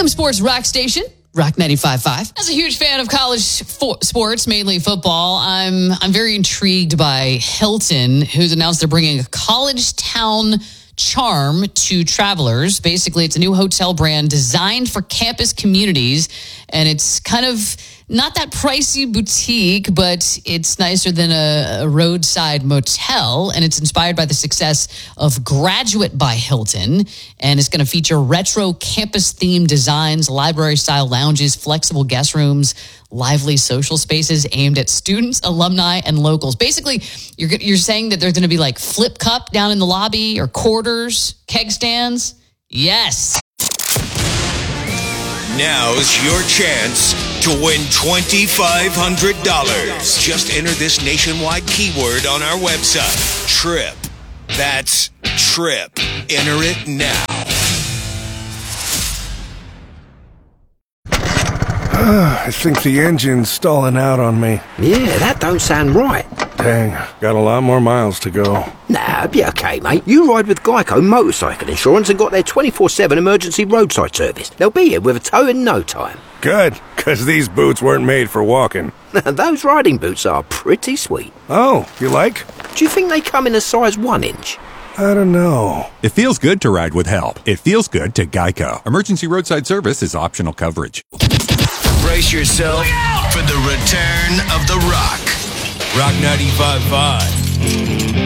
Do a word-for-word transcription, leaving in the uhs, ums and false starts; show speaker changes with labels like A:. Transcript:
A: M Sports Rock Station, Rock ninety-five point five. As a huge fan of college fo- sports, mainly football, I'm I'm very intrigued by Hilton, who's announced they're bringing a college town charm to travelers. Basically, it's a new hotel brand designed for campus communities, and it's kind of not that pricey boutique, but it's nicer than a, a roadside motel, and it's inspired by the success of Graduate by Hilton, and it's going to feature retro campus-themed designs, library-style lounges, flexible guest rooms, lively social spaces aimed at students, alumni, and locals. Basically, you're you're saying that there's going to be like Flip Cup down in the lobby, or quarters, keg stands? Yes.
B: Now's your chance to win twenty-five hundred dollars. Just enter this nationwide keyword on our website, TRIP. That's TRIP. Enter it now.
C: I think the engine's stalling out on me.
D: Yeah, that don't sound right.
C: Dang, got a lot more miles to go.
D: Nah, be okay, mate. You ride with Geico Motorcycle Insurance and got their twenty-four seven emergency roadside service. They'll be here with a tow in no time.
C: Good, because these boots weren't made for walking.
D: Those riding boots are pretty sweet.
C: Oh, you like?
D: Do you think they come in a size one inch?
C: I don't know.
E: It feels good to ride with help. It feels good to Geico. Emergency roadside service is optional coverage.
B: Brace yourself for the return of The Rock. Rock ninety-five point five.